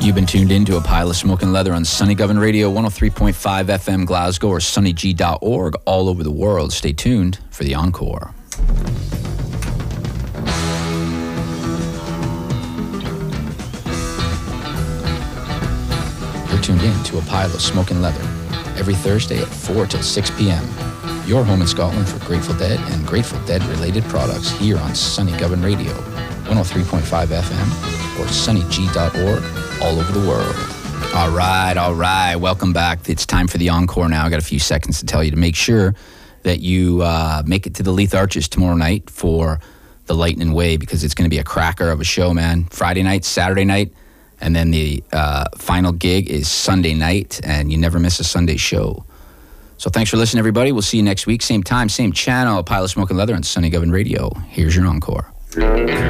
You've been tuned in to A Pile of Smoking Leather on Sunny Govern Radio, 103.5 FM Glasgow or sunnyg.org all over the world. Stay tuned for the encore. You're tuned in to A Pile of Smoking Leather every Thursday at 4 till 6 p.m. Your home in Scotland for Grateful Dead and Grateful Dead related products here on Sunny Govern Radio, 103.5 FM or sunnyg.org all over the world. All right. Welcome back. It's time for the encore now. I got a few seconds to tell you to make sure that you make it to the Leith Arches tomorrow night for the Lightning Way, because it's going to be a cracker of a show, man. Friday night, Saturday night, and then the final gig is Sunday night, and you never miss a Sunday show. So thanks for listening, everybody. We'll see you next week. Same time, same channel. A Pile of Smoking Leather on Sunny Govern Radio. Here's your encore.